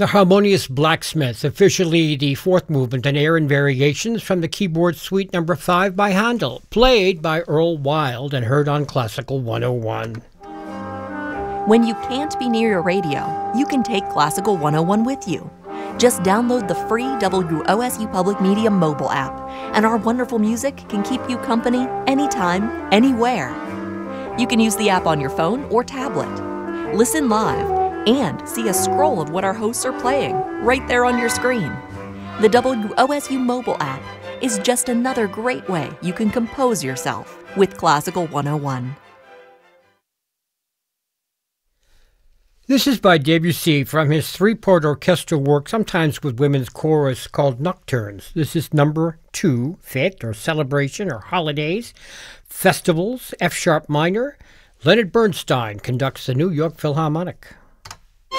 The Harmonious Blacksmith, officially the fourth movement in Air and Variations from the keyboard suite number 5 by Handel, played by Earl Wild and heard on Classical 101. When you can't be near your radio, you can take Classical 101 with you. Just download the free WOSU Public Media mobile app, and our wonderful music can keep you company anytime, anywhere. You can use the app on your phone or tablet. Listen live and see a scroll of what our hosts are playing right there on your screen. The WOSU mobile app is just another great way you can compose yourself with Classical 101. This is by Debussy from his three-part orchestral work, sometimes with women's chorus, called Nocturnes. This is number 2, Fête or Celebration or Holidays, Festivals, F-sharp minor. Leonard Bernstein conducts the New York Philharmonic.